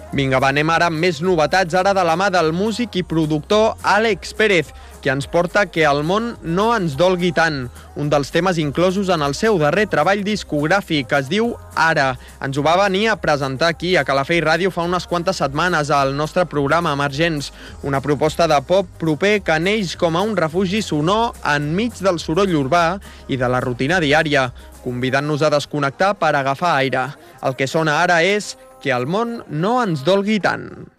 Vinga, va, anem ara amb més novetats, ara de la mà del músic i productor Àlex Pérez, que ens porta Que el món no ens dolgui tant, un dels temes inclosos en el seu darrer treball discogràfic, que es diu Ara. Ens ho va venir a presentar aquí, a Calafell Ràdio, fa unes quantes setmanes, al nostre programa Emergents, una proposta de pop proper que neix com a un refugi sonor enmig del soroll urbà i de la rutina diària, convidant-nos a desconnectar per agafar aire. El que sona ara és Que el món no ens dolgui tant.